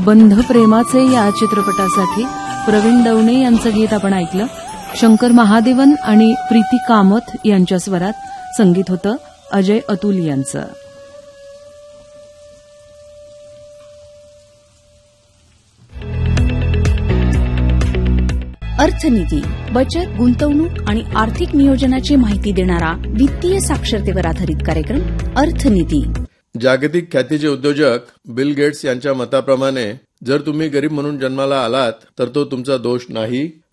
बंध प्रेमाचे या चित्रपटासाठी प्रवीण दवणे यांचं गीत आपण ऐकलं. शंकर महादेवन आणि प्रीती कामत यांच्या स्वरात संगीत होतं अजय अतुल यांचं. अर्थनीती बचत, गुंतवणूक आणि आर्थिक नियोजनाची माहिती देणारा वित्तीय साक्षरतेवर आधारित कार्यक्रम अर्थनीती. जागतिक ख्यातीचे उद्योजक बिल गेट्स यांच्या मताप्रमाणे जर तुम्ही गरीब म्हणून जन्माला आलात तर तो तुमचा दोष नाही,